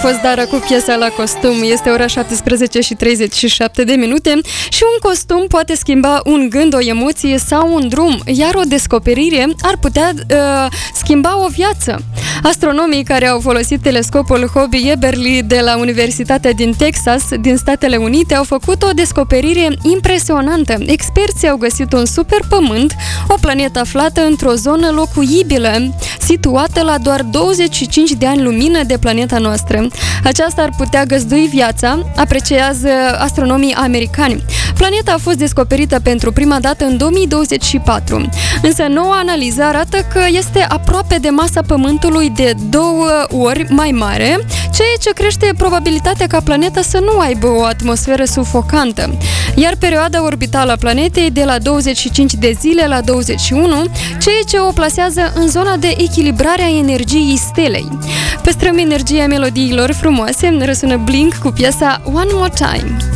fost Dara cu piesa La Costum. Este ora 17:37 de minute și un costum poate schimba un gând, o emoție sau un drum, iar o descoperire ar putea schimba o viață. Astronomii care au folosit telescopul Hubble Eberly de la Universitatea din Texas, din Statele Unite, au făcut o descoperire impresionantă. Experții au găsit un superpământ, o planetă aflată într-o zonă locuibilă, situată la doar 25 de ani lumină de planeta noastră. Aceasta ar putea găzdui viața, apreciază astronomii americani. Planeta a fost descoperită pentru prima dată în 2024, însă noua analiză arată că este aproape de masa Pământului de 2 ori mai mare, ceea ce crește probabilitatea ca planeta să nu aibă o atmosferă sufocantă. Iar perioada orbitală a planetei de la 25 de zile la 21, ceea ce o plasează în zona de echilibrare a energiei stelei. Păstrăm energia melodiilor frumoase, răsună Blink cu piesa One More Time.